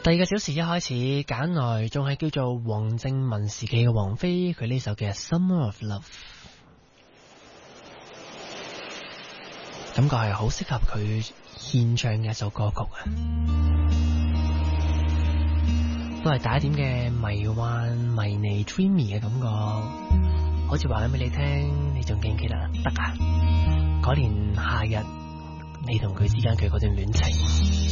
第二個小時一開始揀來仲係叫做黃正文時期嘅王菲，佢呢首嘅 Summer of Love， 感覺係好適合佢獻唱嘅一首歌曲啊，都係帶一點嘅迷幻迷離 dreamy 嘅感覺，好似話緊俾你聽，你仲記唔記得？得啊，嗰年夏日你同佢之間嘅嗰段戀情。